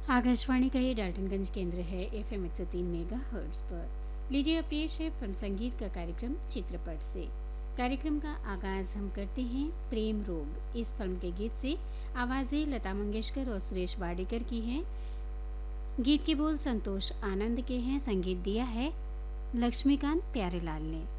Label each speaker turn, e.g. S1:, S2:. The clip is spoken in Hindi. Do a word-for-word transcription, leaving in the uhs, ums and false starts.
S1: आकाशवाणी का ये डाल्टनगंज केंद्र है एफ एम एक सौ तीन मेगा हर्ट्ज पर। लीजिए अब पेश है फिल्म संगीत का कार्यक्रम चित्रपट से। कार्यक्रम का आगाज हम करते हैं प्रेम रोग इस फिल्म के गीत से। आवाज़ें लता मंगेशकर और सुरेश वाडेकर की हैं। गीत के बोल संतोष आनंद के हैं। संगीत दिया है लक्ष्मीकांत प्यारेलाल ने।